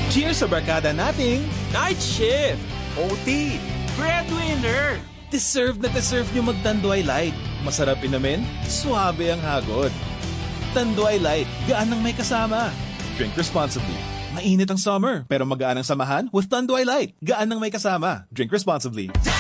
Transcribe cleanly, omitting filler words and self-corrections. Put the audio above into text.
Cheers sa barkada nating Night shift! OT! Breadwinner! deserve na deserve nyo mag-Tanduay Light. Masarap inamin, suabe ang hagod. Tanduay Light, gaan ng may kasama. Drink responsibly. Mainit ang summer, pero magaan ang samahan with Tanduay Light. Gaan ng may kasama. Drink responsibly.